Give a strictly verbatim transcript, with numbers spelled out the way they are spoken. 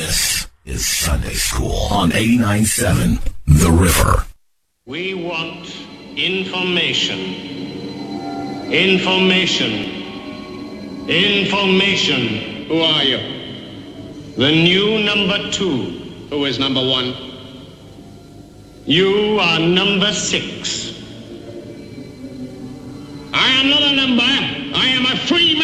This is Sunday School on eighty-nine point seven The River. We want information. Information. Information. Who are you? The new number two. Who is number one? You are number six. I am not a number. I am a free man.